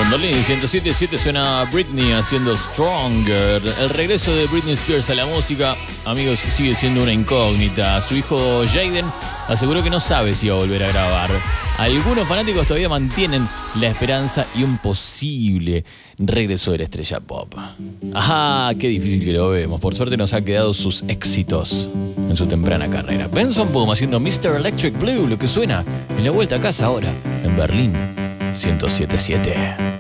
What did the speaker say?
Berlín 107.7 suena Britney haciendo Stronger. El regreso de Britney Spears a la música, amigos, sigue siendo una incógnita. Su hijo Jaden aseguró que no sabe si va a volver a grabar. Algunos fanáticos todavía mantienen la esperanza y un posible regreso de la estrella pop. Ajá, qué difícil que lo vemos. Por suerte nos ha quedado sus éxitos en su temprana carrera. Benson Boom haciendo Mr. Electric Blue, lo que suena en la vuelta a casa ahora en Berlín 107.7.